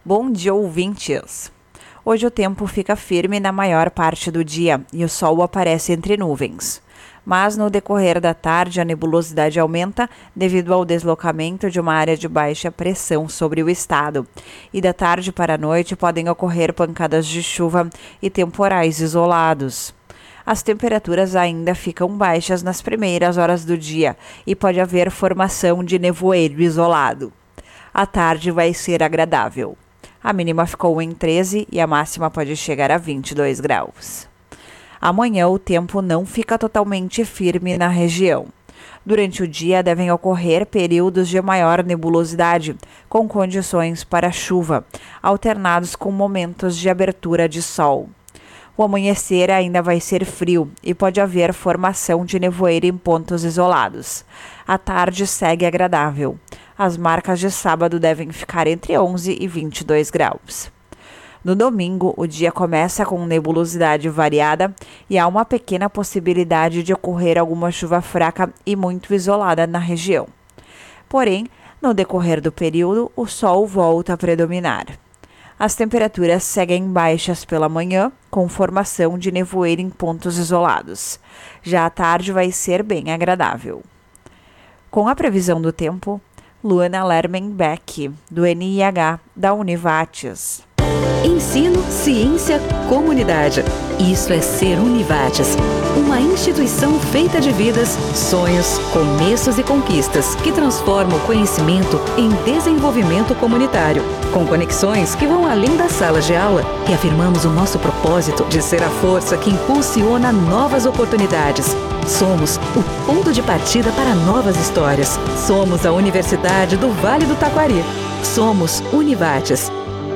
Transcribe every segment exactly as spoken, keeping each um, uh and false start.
Bom dia, ouvintes! Hoje o tempo fica firme na maior parte do dia e o sol aparece entre nuvens. Mas no decorrer da tarde a nebulosidade aumenta devido ao deslocamento de uma área de baixa pressão sobre o estado. E da tarde para a noite podem ocorrer pancadas de chuva e temporais isolados. As temperaturas ainda ficam baixas nas primeiras horas do dia e pode haver formação de nevoeiro isolado. A tarde vai ser agradável. A mínima ficou em treze e a máxima pode chegar a vinte e dois graus. Amanhã o tempo não fica totalmente firme na região. Durante o dia devem ocorrer períodos de maior nebulosidade, com condições para chuva, alternados com momentos de abertura de sol. O amanhecer ainda vai ser frio e pode haver formação de nevoeiro em pontos isolados. A tarde segue agradável. As marcas de sábado devem ficar entre onze e vinte e dois graus. No domingo, o dia começa com nebulosidade variada e há uma pequena possibilidade de ocorrer alguma chuva fraca e muito isolada na região. Porém, no decorrer do período, o sol volta a predominar. As temperaturas seguem baixas pela manhã, com formação de nevoeiro em pontos isolados. Já à tarde vai ser bem agradável. Com a previsão do tempo, Luana Lermenbeck, do N I H da Univates. Ensino, ciência, comunidade. Isso é ser Univates, uma instituição feita de vidas, sonhos, começos e conquistas que transforma o conhecimento em desenvolvimento comunitário, com conexões que vão além das salas de aula. E afirmamos o nosso propósito de ser a força que impulsiona novas oportunidades. Somos o ponto de partida para novas histórias. Somos a Universidade do Vale do Taquari. Somos Univates.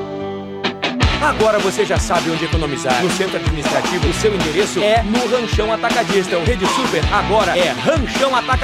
Agora você já sabe onde economizar. No centro administrativo, o seu endereço é no Ranchão Atacadista. O Rede Super agora é Ranchão Atacadista.